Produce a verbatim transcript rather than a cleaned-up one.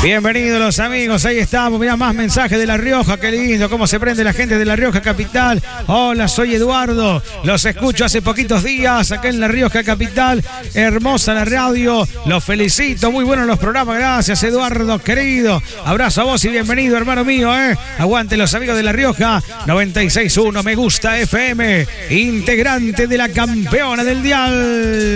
Bienvenidos los amigos, ahí estamos, mirá más mensajes de La Rioja, qué lindo, cómo se prende la gente de La Rioja Capital. Hola, soy Eduardo, los escucho hace poquitos días acá en La Rioja Capital, hermosa la radio, los felicito, muy buenos los programas, gracias Eduardo, querido, abrazo a vos y bienvenido hermano mío, eh. Aguante los amigos de La Rioja, noventa y seis punto uno, me gusta F M, integrante de la campeona del dial.